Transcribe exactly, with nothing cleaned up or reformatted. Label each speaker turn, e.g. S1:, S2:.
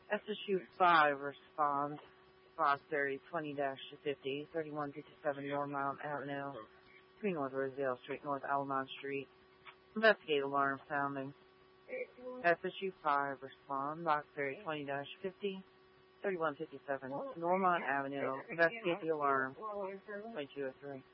S1: S S U five responds. Box area twenty dash fifty, thirty-one fifty-seven Normount Avenue, between North Rosedale Street, North Almont Street. Investigate alarm sounding. S S U five respond. Box area twenty dash fifty, thirty-one fifty-seven Normont Avenue. Investigate the alarm. twenty-two oh three.